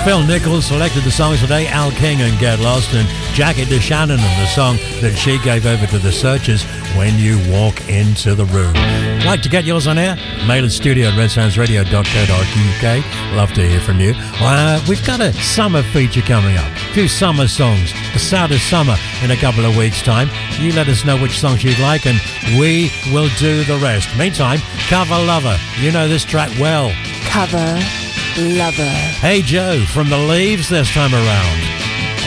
Phil Nichols selected the songs today, Al King and Get Lost, and Jackie DeShannon and the song that she gave over to the Searchers, When You Walk Into the Room. Like to get yours on air? Mail at studio@redsoundsradio.co.uk. Love to hear from you. We've got a summer feature coming up. A few summer songs. The start of summer in a couple of weeks' time. You let us know which songs you'd like and we will do the rest. Meantime, Cover Lover. You know this track well. Cover Lover. Hey Joe from The Leaves this time around.